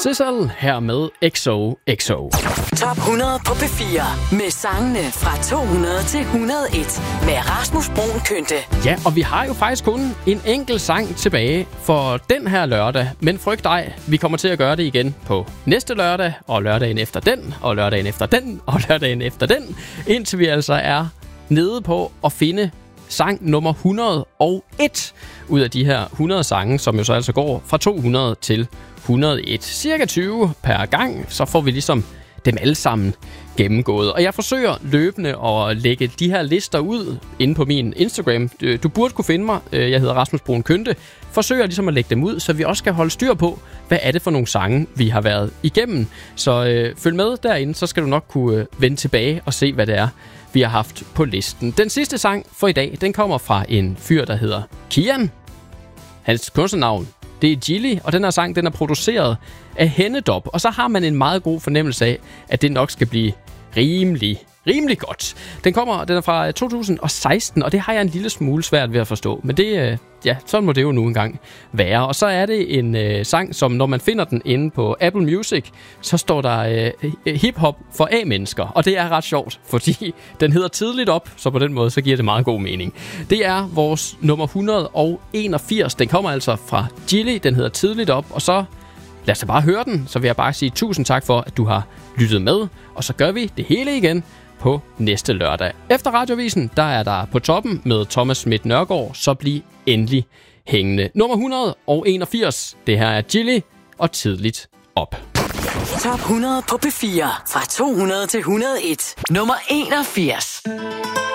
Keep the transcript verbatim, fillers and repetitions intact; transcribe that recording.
Sissel her med X O X O. Top hundrede på P fire med sangene fra to hundrede til et hundrede og en med Rasmus Bruun Kynte. Ja, og vi har jo faktisk kun en enkelt sang tilbage for den her lørdag. Men frygt dig, vi kommer til at gøre det igen på næste lørdag, og lørdagen efter den, og lørdagen efter den, og lørdagen efter den. Indtil vi altså er nede på at finde sang nummer et hundrede og en ud af de her hundrede sange, som jo så altså går fra to hundrede til et hundrede og en. Cirka tyve per gang, så får vi ligesom dem alle sammen gennemgået. Og jeg forsøger løbende at lægge de her lister ud inde på min Instagram. Du burde kunne finde mig. Jeg hedder Rasmus Bruun Kynte. Forsøger ligesom at lægge dem ud, så vi også kan holde styr på, hvad er det for nogle sange, vi har været igennem. Så øh, følg med derinde, så skal du nok kunne øh, vende tilbage og se, hvad det er, vi har haft på listen. Den sidste sang for i dag, den kommer fra en fyr, der hedder Kian. Hans kunstnernavn, det er Gilly, og den her sang, den er produceret af Hennedop. Og så har man en meget god fornemmelse af, at det nok skal blive rimelig, rimelig godt. Den kommer, den er fra to tusind og seksten, og det har jeg en lille smule svært ved at forstå. Men det, ja, sådan må det jo nu engang være. Og så er det en øh, sang, som når man finder den inde på Apple Music, så står der øh, hip-hop for A-mennesker. Og det er ret sjovt, fordi den hedder Tidligt Op, så på den måde, så giver det meget god mening. Det er vores nummer et hundrede og enogfirs. Den kommer altså fra Gilly, den hedder Tidligt Op, og så lad os da bare høre den. Så vil jeg bare sige tusind tak for, at du har lyttet med, og så gør vi det hele igen på næste lørdag. Efter Radiovisen, der er der på toppen med Thomas Schmidt Nørgaard, så bliv endelig hængende. Nummer et hundrede og enogfirs, det her er Gilly og Tidligt Op. Top hundrede på P fire fra to hundrede til et hundrede og en. Nummer enogfirs.